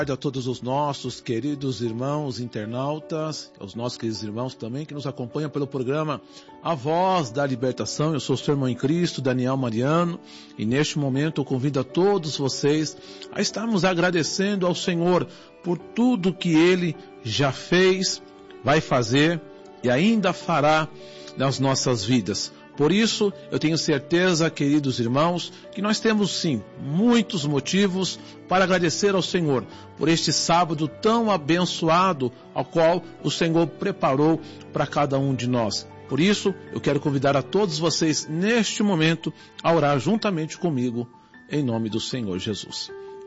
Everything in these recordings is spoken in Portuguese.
A todos os nossos queridos irmãos internautas, aos nossos queridos irmãos também que nos acompanham pelo programa A Voz da Libertação. Eu sou o seu irmão em Cristo, Daniel Mariano, e neste momento eu convido a todos vocês a estarmos agradecendo ao Senhor por tudo que Ele já fez, vai fazer e ainda fará nas nossas vidas. Por isso, eu tenho certeza, queridos irmãos, que nós temos sim muitos motivos para agradecer ao Senhor por este sábado tão abençoado ao qual o Senhor preparou para cada um de nós. Por isso, eu quero convidar a todos vocês neste momento a orar juntamente comigo em nome do Senhor Jesus.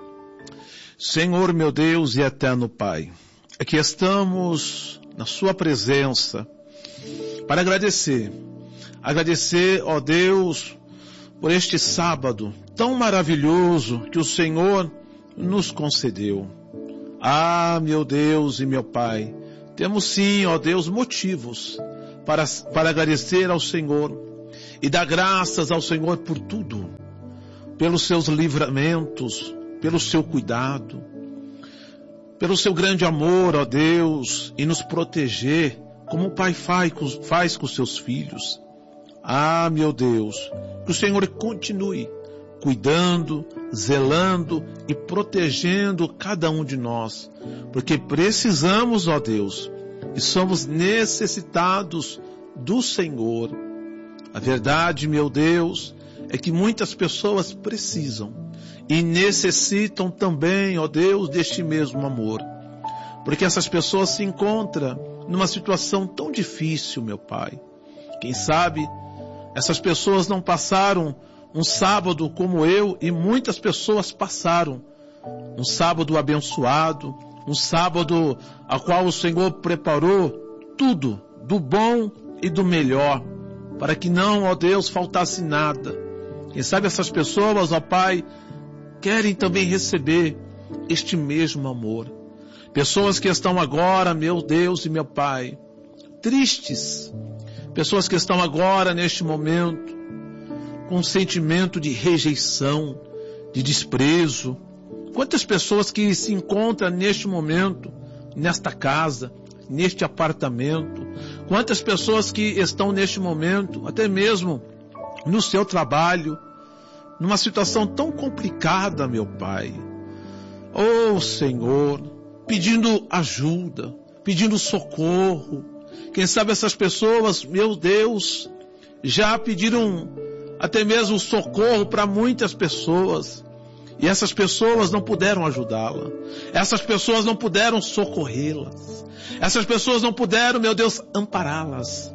Senhor, meu Deus e eterno Pai, aqui estamos na sua presença para agradecer, ó Deus, por este sábado tão maravilhoso que o Senhor nos concedeu. Ah, meu Deus e meu Pai, temos sim, ó Deus, motivos para agradecer ao Senhor e dar graças ao Senhor por tudo, pelos seus livramentos, pelo seu cuidado, pelo seu grande amor, ó Deus, e nos proteger como o Pai faz com os seus filhos. Ah, meu Deus, que o Senhor continue cuidando, zelando e protegendo cada um de nós, porque precisamos, ó Deus, e somos necessitados do Senhor. A verdade, meu Deus, é que muitas pessoas precisam e necessitam também, ó Deus, deste mesmo amor, porque essas pessoas se encontram numa situação tão difícil, meu Pai. Quem sabe essas pessoas não passaram um sábado como eu e muitas pessoas passaram. Um sábado abençoado, um sábado a qual o Senhor preparou tudo, do bom e do melhor, para que não, ó Deus, faltasse nada. Quem sabe essas pessoas, ó Pai, querem também receber este mesmo amor. Pessoas que estão agora, meu Deus e meu Pai, tristes. Pessoas que estão agora, neste momento, com um sentimento de rejeição, de desprezo. Quantas pessoas que se encontram neste momento, nesta casa, neste apartamento. Quantas pessoas que estão neste momento, até mesmo no seu trabalho, numa situação tão complicada, meu Pai. Oh, Senhor, pedindo ajuda, pedindo socorro. Quem sabe essas pessoas, meu Deus, já pediram até mesmo socorro para muitas pessoas. E essas pessoas não puderam ajudá-la. Essas pessoas não puderam socorrê-las. Essas pessoas não puderam, meu Deus, ampará-las.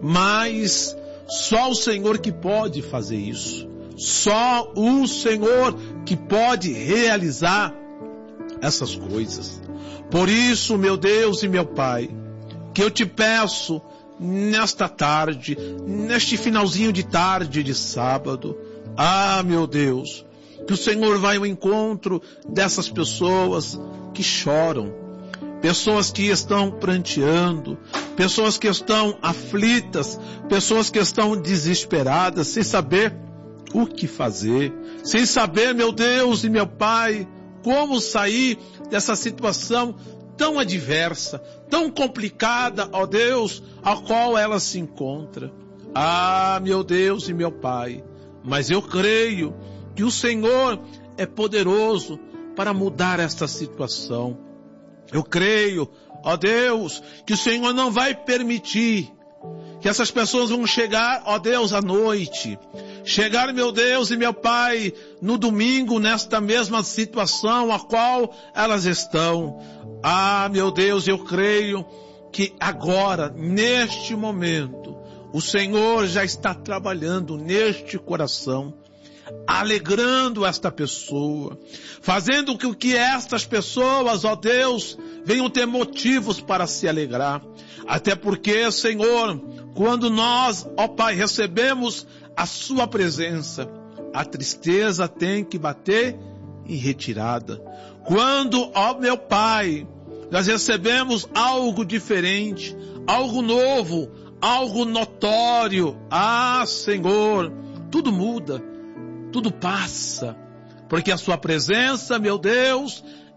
Mas só o Senhor que pode fazer isso. Só o Senhor que pode realizar essas coisas. Por isso, meu Deus e meu Pai, que eu te peço nesta tarde, neste finalzinho de tarde de sábado, ah, meu Deus, que o Senhor vai ao encontro dessas pessoas que choram, pessoas que estão pranteando, pessoas que estão aflitas, pessoas que estão desesperadas, sem saber o que fazer, sem saber, meu Deus e meu Pai, como sair dessa situação tão adversa, tão complicada, ó Deus, a qual ela se encontra. Ah, meu Deus e meu Pai, mas eu creio que o Senhor é poderoso para mudar esta situação. Eu creio, ó Deus, que o Senhor não vai permitir que essas pessoas vão chegar, ó Deus, à noite. Chegar, meu Deus e meu Pai, no domingo, nesta mesma situação a qual elas estão. Ah, meu Deus, eu creio que agora, neste momento, o Senhor já está trabalhando neste coração, alegrando esta pessoa, fazendo com que estas pessoas, ó Deus, venham ter motivos para se alegrar. Até porque, Senhor, quando nós, ó Pai, recebemos a sua presença, a tristeza tem que bater em retirada. Quando, ó meu Pai, nós recebemos algo diferente, algo novo, algo notório, ah, Senhor, tudo muda, tudo passa, porque a sua presença, meu Deus,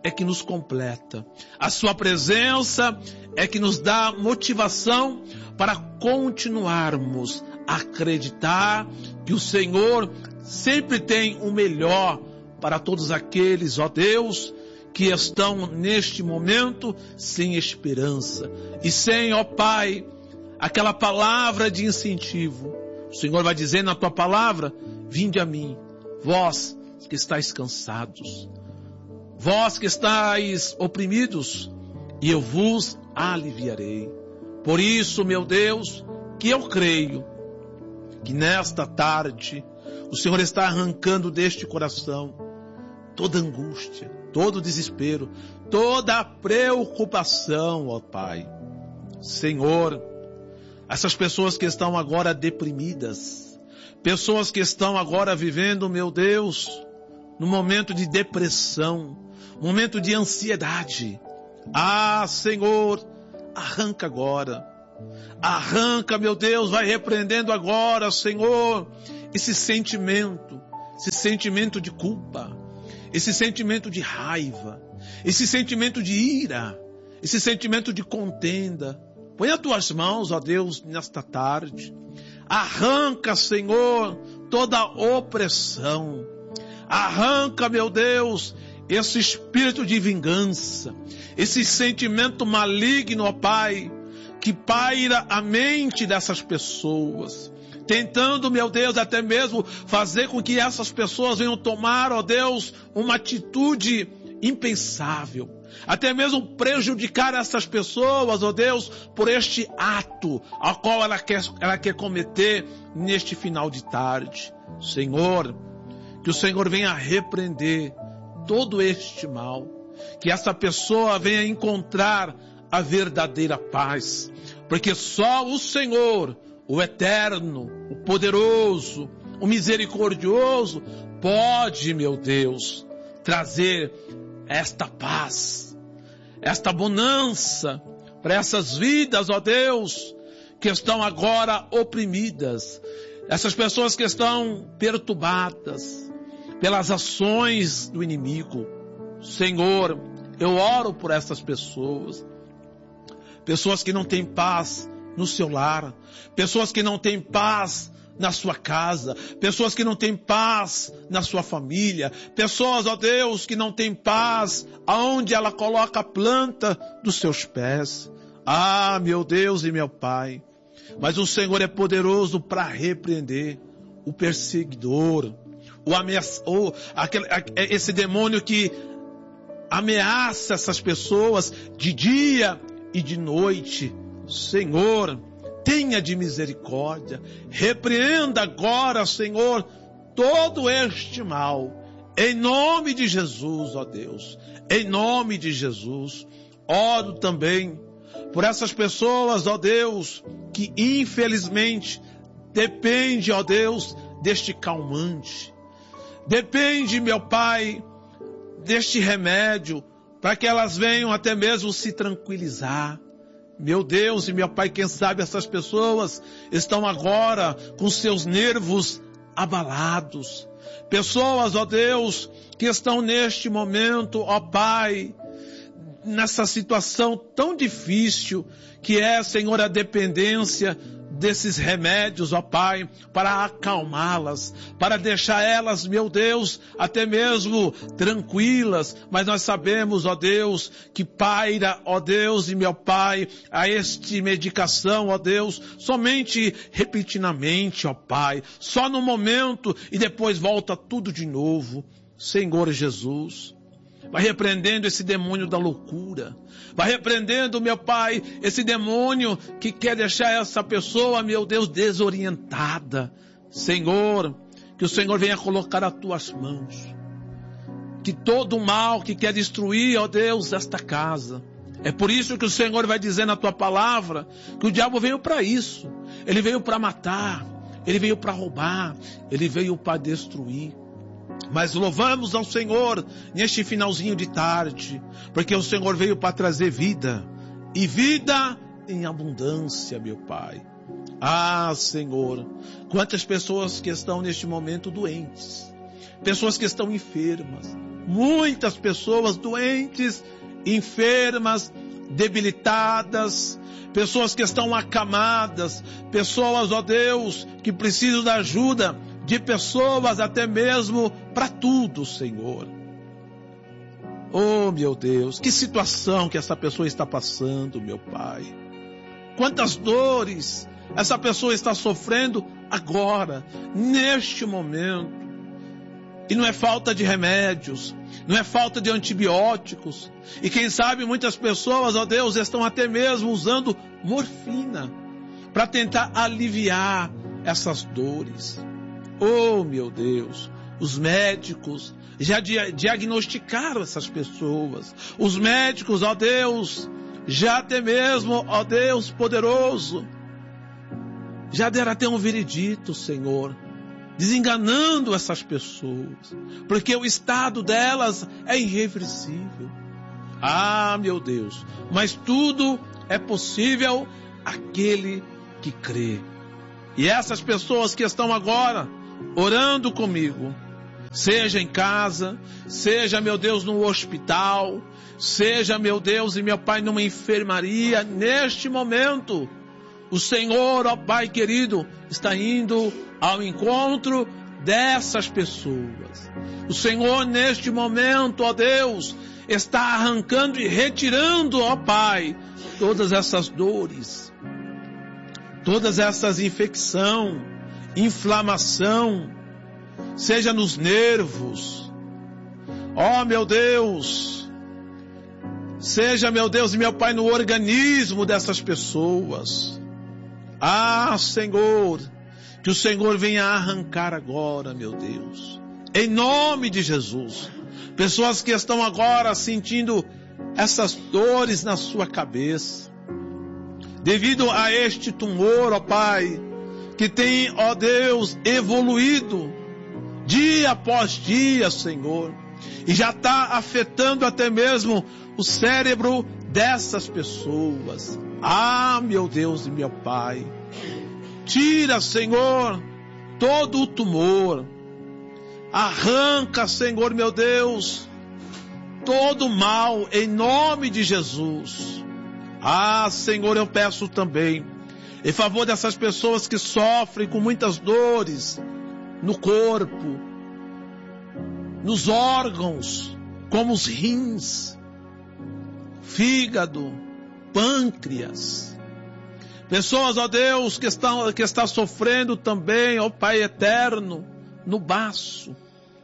é que nos completa. A sua presença é que nos dá motivação para continuarmos a acreditar que o Senhor sempre tem o melhor para todos aqueles, ó Deus, que estão neste momento sem esperança e sem, ó Pai, aquela palavra de incentivo. O Senhor vai dizer na tua palavra: vinde a mim, vós que estáis cansados, vós que estáis oprimidos, e eu vos aliviarei. Por isso, meu Deus, que eu creio que nesta tarde o Senhor está arrancando deste coração toda angústia, todo desespero, toda a preocupação, ó Pai. Senhor, essas pessoas que estão agora deprimidas, pessoas que estão agora vivendo, meu Deus, no momento de depressão, momento de ansiedade. Ah, Senhor, arranca agora. Arranca, meu Deus, vai repreendendo agora, Senhor, esse sentimento de culpa, esse sentimento de raiva, esse sentimento de ira, esse sentimento de contenda. Põe as tuas mãos, ó Deus, nesta tarde. Arranca, Senhor, toda opressão. Arranca, meu Deus, esse espírito de vingança, esse sentimento maligno, ó Pai, que paira a mente dessas pessoas, tentando, meu Deus, até mesmo fazer com que essas pessoas venham tomar, ó Deus, uma atitude impensável, até mesmo prejudicar essas pessoas, ó Deus, por este ato ao qual ela quer cometer neste final de tarde. Senhor, que o Senhor venha repreender todo este mal, que essa pessoa venha encontrar a verdadeira paz, porque só o Senhor, o eterno, o poderoso, o misericordioso, pode, meu Deus, trazer esta paz, esta bonança para essas vidas, ó Deus, que estão agora oprimidas, essas pessoas que estão perturbadas pelas ações do inimigo. Senhor, eu oro por essas pessoas, pessoas que não têm paz no seu lar, pessoas que não têm paz na sua casa, pessoas que não têm paz na sua família, pessoas, ó Deus, que não têm paz aonde ela coloca a planta dos seus pés. Ah, meu Deus e meu Pai, mas o Senhor é poderoso para repreender o perseguidor, esse demônio que ameaça essas pessoas de dia e de noite. Senhor, tenha de misericórdia, repreenda agora, Senhor, todo este mal, em nome de Jesus, ó Deus, em nome de Jesus. Oro também por essas pessoas, ó Deus, que infelizmente depende, ó Deus, deste calmante, depende, meu Pai, deste remédio, para que elas venham até mesmo se tranquilizar. Meu Deus e meu Pai, quem sabe essas pessoas estão agora com seus nervos abalados. Pessoas, ó Deus, que estão neste momento, ó Pai, nessa situação tão difícil que é, Senhor, a dependência desses remédios, ó Pai, para acalmá-las, para deixar elas, meu Deus, até mesmo tranquilas, mas nós sabemos, ó Deus, que paira, ó Deus e meu Pai, a este medicação, ó Deus, somente repentinamente, ó Pai, só no momento e depois volta tudo de novo. Senhor Jesus, vai repreendendo esse demônio da loucura. Vai repreendendo, meu Pai, esse demônio que quer deixar essa pessoa, meu Deus, desorientada. Senhor, que o Senhor venha colocar as tuas mãos. Que todo mal que quer destruir, ó Deus, esta casa. É por isso que o Senhor vai dizer na tua palavra que o diabo veio para isso. Ele veio para matar, ele veio para roubar, ele veio para destruir. Mas louvamos ao Senhor neste finalzinho de tarde, porque o Senhor veio para trazer vida, e vida em abundância, meu Pai. Ah, Senhor, quantas pessoas que estão neste momento doentes, pessoas que estão enfermas, muitas pessoas doentes, enfermas, debilitadas, pessoas que estão acamadas, pessoas, ó Deus, que precisam da ajuda de pessoas até mesmo para tudo, Senhor. Oh, meu Deus, que situação que essa pessoa está passando, meu Pai. Quantas dores essa pessoa está sofrendo agora, neste momento. E não é falta de remédios, não é falta de antibióticos. E quem sabe muitas pessoas, ó Deus, estão até mesmo usando morfina para tentar aliviar essas dores. Oh, meu Deus, os médicos já diagnosticaram essas pessoas. Os médicos, ó Deus, já até mesmo, ó Deus poderoso, já deram até um veredito, Senhor, desenganando essas pessoas, porque o estado delas é irreversível. Ah, meu Deus, mas tudo é possível àquele que crê. E essas pessoas que estão agora orando comigo, seja em casa, seja, meu Deus, no hospital, seja, meu Deus e meu Pai, numa enfermaria, neste momento, o Senhor, ó Pai querido, está indo ao encontro dessas pessoas. O Senhor, neste momento, ó Deus, está arrancando e retirando, ó Pai, todas essas dores, todas essas infecções, inflamação, seja nos nervos, ó meu Deus, seja, meu Deus e meu Pai, no organismo dessas pessoas. Ah, Senhor, que o Senhor venha arrancar agora, meu Deus, em nome de Jesus. Pessoas que estão agora sentindo essas dores na sua cabeça, devido a este tumor, ó Pai, que tem, ó Deus, evoluído dia após dia, Senhor, e já está afetando até mesmo o cérebro dessas pessoas. Ah, meu Deus e meu Pai, tira, Senhor, todo o tumor, arranca, Senhor, meu Deus, todo o mal, em nome de Jesus. Ah, Senhor, eu peço também, em favor dessas pessoas que sofrem com muitas dores no corpo, nos órgãos, como os rins, fígado, pâncreas. Pessoas, ó Deus, que está sofrendo também, ó Pai eterno, no baço.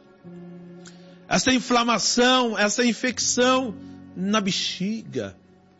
Essa inflamação, essa infecção na bexiga.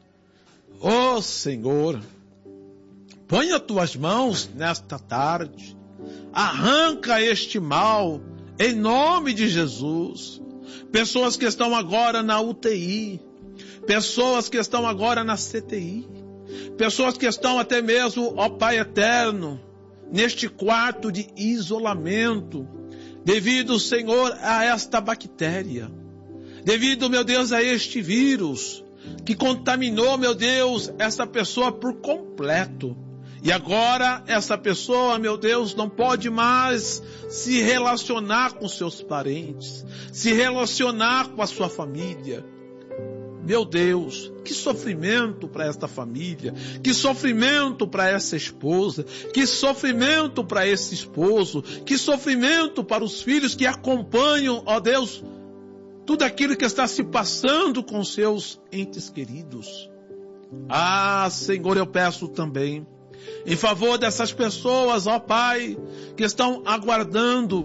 Ó Senhor, põe as tuas mãos nesta tarde. Arranca este mal, em nome de Jesus. Pessoas que estão agora na UTI, pessoas que estão agora na CTI, pessoas que estão até mesmo, ó Pai eterno, neste quarto de isolamento, devido, Senhor, a esta bactéria, devido, meu Deus, a este vírus, que contaminou, meu Deus, essa pessoa por completo. E agora essa pessoa, meu Deus, não pode mais se relacionar com seus parentes, se relacionar com a sua família. Meu Deus, que sofrimento para esta família, que sofrimento para essa esposa, que sofrimento para esse esposo, que sofrimento para os filhos que acompanham, ó Deus, tudo aquilo que está se passando com seus entes queridos. Ah, Senhor, eu peço também, em favor dessas pessoas, ó Pai, que estão aguardando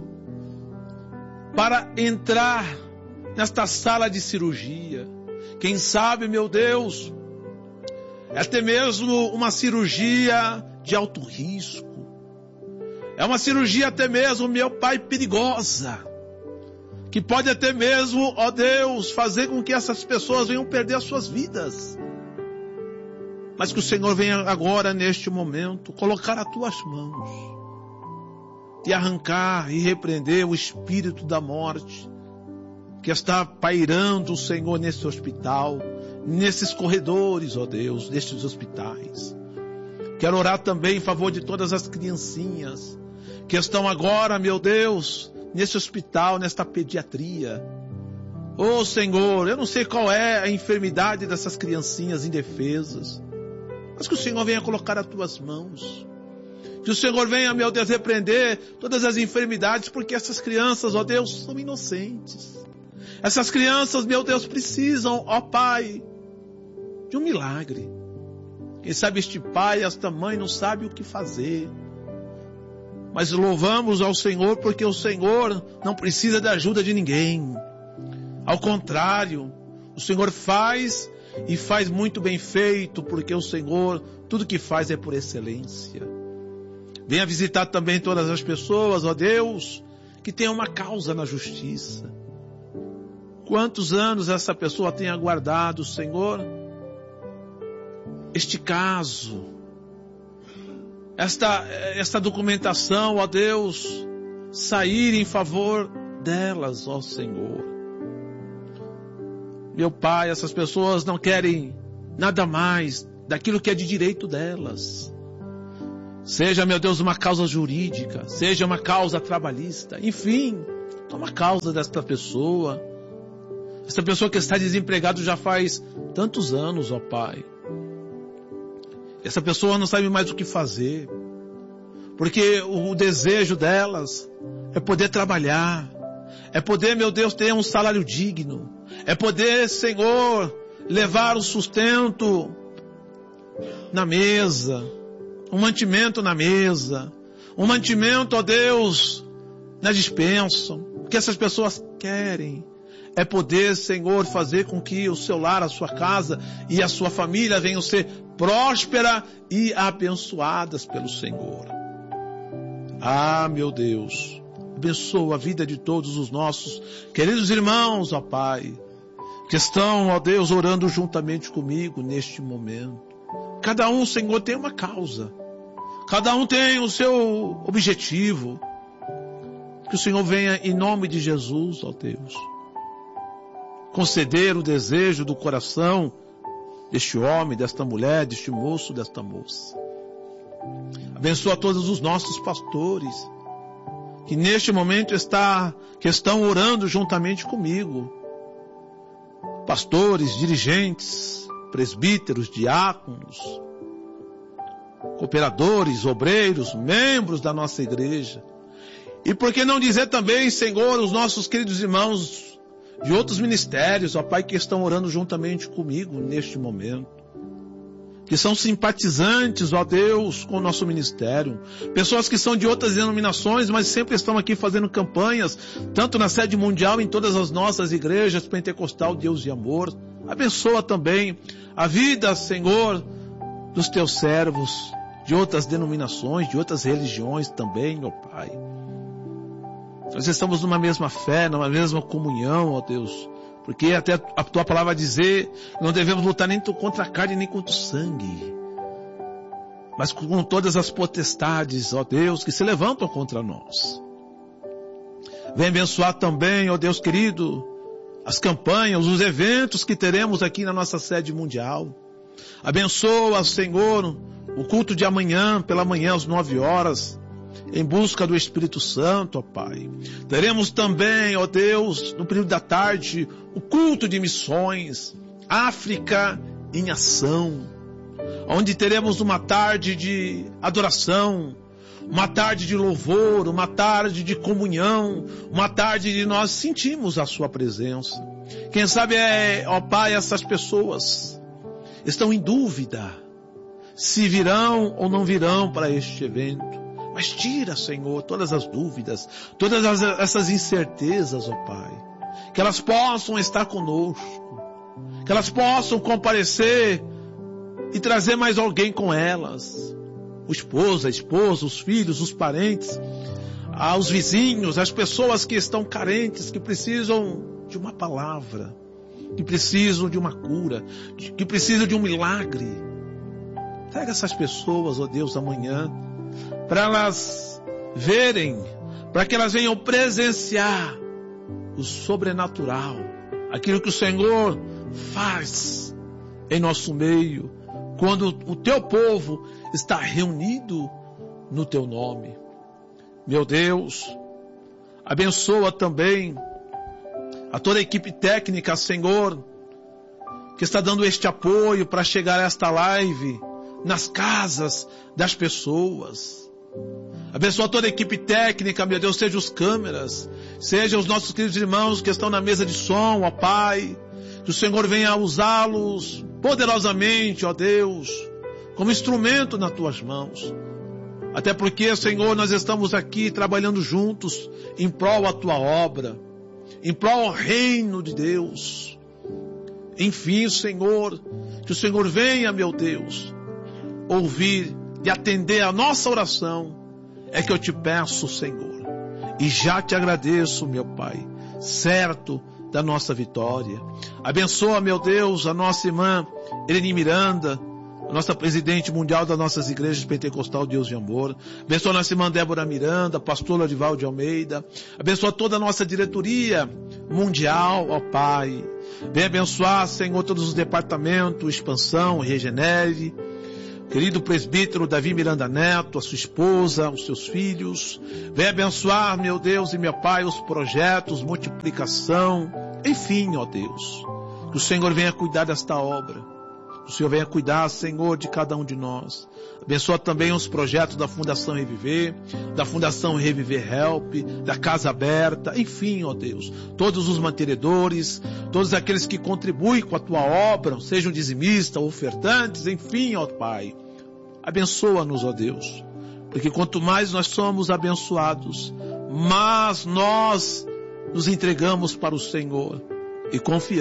para entrar nesta sala de cirurgia. Quem sabe, meu Deus, é até mesmo uma cirurgia de alto risco. É uma cirurgia até mesmo, meu Pai, perigosa, que pode até mesmo, ó Deus, fazer com que essas pessoas venham perder as suas vidas. Mas que o Senhor venha agora, neste momento, colocar as tuas mãos e arrancar e repreender o espírito da morte que está pairando, o Senhor, nesse hospital, nesses corredores, ó Deus, destes hospitais. Quero orar também em favor de todas as criancinhas que estão agora, meu Deus, nesse hospital, nesta pediatria. Oh Senhor, eu não sei qual é a enfermidade dessas criancinhas indefesas, mas que o Senhor venha colocar nas tuas mãos. Que o Senhor venha, meu Deus, repreender todas as enfermidades, porque essas crianças, ó Deus, são inocentes. Essas crianças, meu Deus, precisam, ó Pai, de um milagre. Quem sabe este pai, esta mãe não sabe o que fazer. Mas louvamos ao Senhor, porque o Senhor não precisa da ajuda de ninguém. Ao contrário, o Senhor faz e faz muito bem feito, porque o Senhor, tudo que faz é por excelência. Venha visitar também todas as pessoas, ó Deus, que tem uma causa na justiça. Quantos anos essa pessoa tem aguardado, Senhor, este caso, esta documentação, ó Deus, sair em favor delas, ó Senhor. Meu Pai, essas pessoas não querem nada mais daquilo que é de direito delas. Seja, meu Deus, uma causa jurídica, seja uma causa trabalhista, enfim, toma a causa desta pessoa. Essa pessoa que está desempregada já faz tantos anos, ó Pai. Essa pessoa não sabe mais o que fazer, porque o desejo delas é poder trabalhar, é poder, meu Deus, ter um salário digno, é poder, Senhor, levar o sustento na mesa, um mantimento na mesa, um mantimento, ó Deus, na despensa. O que essas pessoas querem é poder, Senhor, fazer com que o seu lar, a sua casa e a sua família venham ser próspera e abençoadas pelo Senhor. Ah, meu Deus, abençoa a vida de todos os nossos queridos irmãos, ó Pai, que estão, ó Deus, orando juntamente comigo neste momento. Cada um, Senhor, tem uma causa. Cada um tem o seu objetivo. Que o Senhor venha em nome de Jesus, ó Deus, conceder o desejo do coração deste homem, desta mulher, deste moço, desta moça. Abençoa todos os nossos pastores, que neste momento estão orando juntamente comigo. Pastores, dirigentes, presbíteros, diáconos, cooperadores, obreiros, membros da nossa igreja. E por que não dizer também, Senhor, os nossos queridos irmãos de outros ministérios, ó Pai, que estão orando juntamente comigo neste momento, que são simpatizantes, ó Deus, com o nosso ministério, pessoas que são de outras denominações, mas sempre estão aqui fazendo campanhas, tanto na sede mundial, em todas as nossas igrejas, Pentecostal, Deus e Amor. Abençoa também a vida, Senhor, dos teus servos, de outras denominações, de outras religiões também, ó Pai. Nós estamos numa mesma fé, numa mesma comunhão, ó Deus, porque até a tua palavra dizer, não devemos lutar nem contra a carne, nem contra o sangue, mas com todas as potestades, ó Deus, que se levantam contra nós. Vem abençoar também, ó Deus querido, as campanhas, os eventos que teremos aqui na nossa sede mundial. Abençoa, Senhor, o culto de amanhã, pela manhã às 9 horas, em busca do Espírito Santo, ó Pai. Teremos também, ó Deus, no período da tarde, o culto de missões, África em ação, onde teremos uma tarde de adoração, uma tarde de louvor, uma tarde de comunhão, uma tarde de nós sentimos a sua presença. Quem sabe, ó Pai, essas pessoas estão em dúvida se virão ou não virão para este evento. Mas tira, Senhor, todas as dúvidas, todas essas incertezas, ó Pai. Que elas possam estar conosco, que elas possam comparecer e trazer mais alguém com elas. O esposo, a esposa, os filhos, os parentes, os vizinhos, as pessoas que estão carentes, que precisam de uma palavra, que precisam de uma cura, que precisam de um milagre. Traga essas pessoas, ó Deus, amanhã, para elas verem, para que elas venham presenciar o sobrenatural, aquilo que o Senhor faz em nosso meio, quando o teu povo está reunido no teu nome. Meu Deus, abençoa também a toda a equipe técnica, Senhor, que está dando este apoio para chegar a esta live nas casas das pessoas. Abençoa toda a equipe técnica, meu Deus, seja os câmeras, seja os nossos queridos irmãos que estão na mesa de som, ó Pai, que o Senhor venha usá-los poderosamente, ó Deus, como instrumento nas tuas mãos. Até porque, Senhor, nós estamos aqui trabalhando juntos em prol da tua obra, em prol ao reino de Deus. Enfim, Senhor, que o Senhor venha, meu Deus, ouvir e atender a nossa oração. É que eu te peço, Senhor, e já te agradeço, meu Pai, certo da nossa vitória. Abençoa, meu Deus, a nossa irmã Eleni Miranda, a nossa presidente mundial das nossas igrejas pentecostal Deus de Amor. Abençoa a nossa irmã Débora Miranda, pastor Lodival de Almeida. Abençoa toda a nossa diretoria mundial, ó Pai. Vem abençoar, Senhor, todos os departamentos, Expansão, Regenere. Querido presbítero Davi Miranda Neto, a sua esposa, os seus filhos. Vem abençoar, meu Deus e meu Pai, os projetos, multiplicação. Enfim, ó Deus, que o Senhor venha cuidar desta obra. O Senhor venha cuidar, Senhor, de cada um de nós. Abençoa também os projetos da Fundação Reviver, da Fundação Reviver Help, da Casa Aberta, enfim, ó Deus, todos os mantenedores, todos aqueles que contribuem com a tua obra, sejam dizimistas, ofertantes, enfim, ó Pai. Abençoa-nos, ó Deus, porque quanto mais nós somos abençoados, mais nós nos entregamos para o Senhor e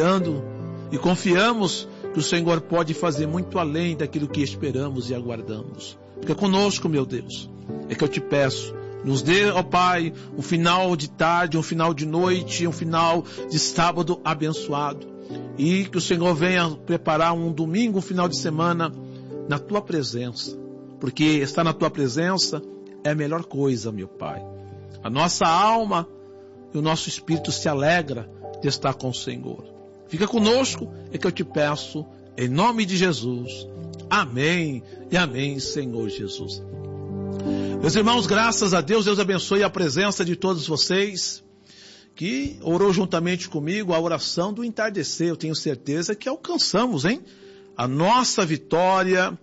confiamos que o Senhor pode fazer muito além daquilo que esperamos e aguardamos. Fica conosco, meu Deus. É que eu te peço. Nos dê, ó Pai, um final de tarde, um final de noite, um final de sábado abençoado. E que o Senhor venha preparar um domingo, um final de semana na tua presença. Porque estar na tua presença é a melhor coisa, meu Pai. A nossa alma e o nosso espírito se alegra de estar com o Senhor. Fica conosco, é que eu te peço, em nome de Jesus. Amém e amém, Senhor Jesus. Meus irmãos, graças a Deus, Deus abençoe a presença de todos vocês que orou juntamente comigo a oração do entardecer. Eu tenho certeza que alcançamos, hein? A nossa vitória.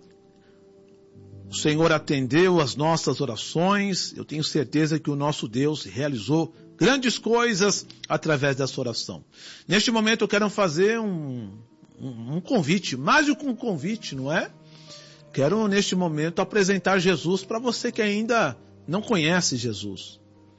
O Senhor atendeu as nossas orações. Eu tenho certeza que o nosso Deus realizou grandes coisas através dessa oração. Neste momento eu quero fazer um convite, mais do que um convite, não é? Quero neste momento apresentar Jesus para você que ainda não conhece Jesus.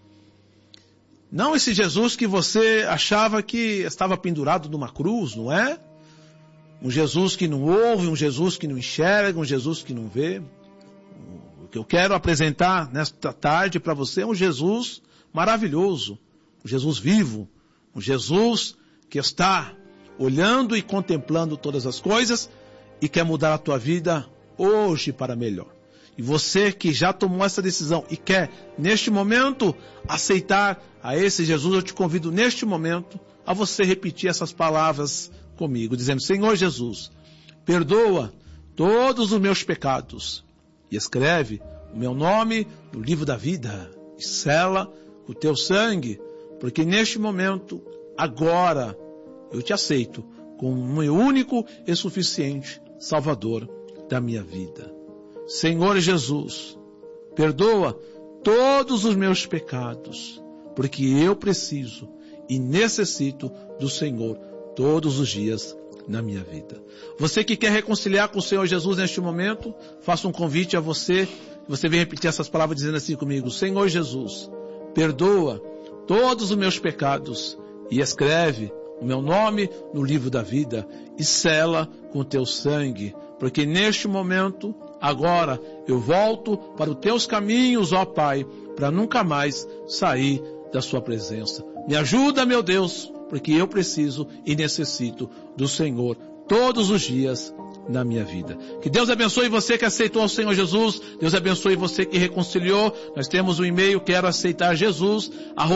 Não esse Jesus que você achava que estava pendurado numa cruz, não é? Um Jesus que não ouve, um Jesus que não enxerga, um Jesus que não vê. O que eu quero apresentar nesta tarde para você é um Jesus maravilhoso, um Jesus vivo, um Jesus que está olhando e contemplando todas as coisas e quer mudar a tua vida hoje para melhor. E você que já tomou essa decisão e quer, neste momento, aceitar a esse Jesus, eu te convido neste momento a você repetir essas palavras comigo, dizendo: Senhor Jesus, perdoa todos os meus pecados e escreve o meu nome no livro da vida e sela o teu sangue, porque neste momento, agora, eu te aceito como o meu único e suficiente Salvador da minha vida. Senhor Jesus, perdoa todos os meus pecados, porque eu preciso e necessito do Senhor todos os dias na minha vida. Você que quer reconciliar com o Senhor Jesus neste momento, faço um convite a você, você vem repetir essas palavras dizendo assim comigo: Senhor Jesus, perdoa todos os meus pecados e escreve o meu nome no livro da vida e sela com o teu sangue, porque neste momento, agora, eu volto para os teus caminhos, ó Pai, para nunca mais sair da sua presença. Me ajuda, meu Deus, porque eu preciso e necessito do Senhor todos os dias na minha vida. Que Deus abençoe você que aceitou o Senhor Jesus. Deus abençoe você que reconciliou. Nós temos um e-mail, quero aceitar Jesus,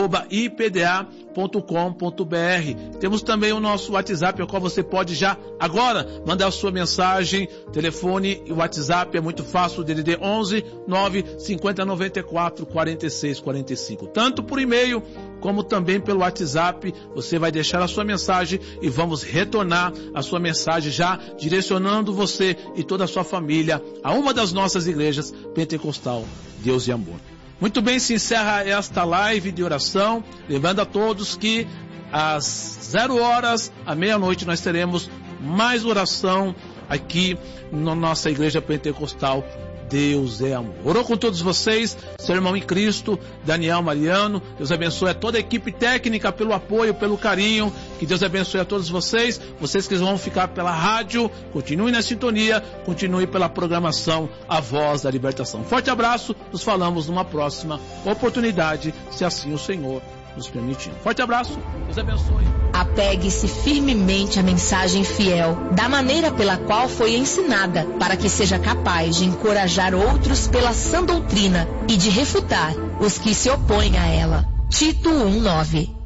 @ipda.com.br. Temos também o nosso WhatsApp, ao qual você pode já agora mandar a sua mensagem. Telefone e WhatsApp é muito fácil, DDD 11 9 50 94 46 45. Tanto por e-mail como também pelo WhatsApp. Você vai deixar a sua mensagem e vamos retornar a sua mensagem, já direcionando você e toda a sua família a uma das nossas igrejas pentecostal, Deus e Amor. Muito bem, se encerra esta live de oração, lembrando a todos que às 0h, à meia-noite, nós teremos mais oração aqui na nossa igreja pentecostal, Deus é Amor. Orou com todos vocês, seu irmão em Cristo, Daniel Mariano. Deus abençoe a toda a equipe técnica pelo apoio, pelo carinho. Que Deus abençoe a todos vocês. Vocês que vão ficar pela rádio, continuem na sintonia, continuem pela programação A Voz da Libertação. Forte abraço, nos falamos numa próxima oportunidade, se assim o Senhor nos permitir. Forte abraço, Deus abençoe. Apegue-se firmemente à mensagem fiel, da maneira pela qual foi ensinada, para que seja capaz de encorajar outros pela sã doutrina e de refutar os que se opõem a ela. Tito 1:9.